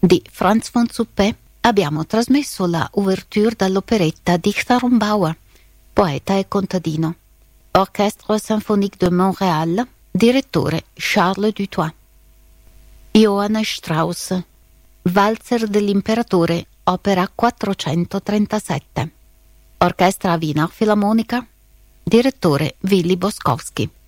Di Franz von Suppé abbiamo trasmesso la ouverture dall'operetta Dichter und Bauer, poeta e contadino. Orchestre Symphonique de Montréal, direttore Charles Dutoit. Johann Strauss, Valzer dell'Imperatore, opera 437. Orchestra Wiener Filarmonica, direttore Willy Boskowski.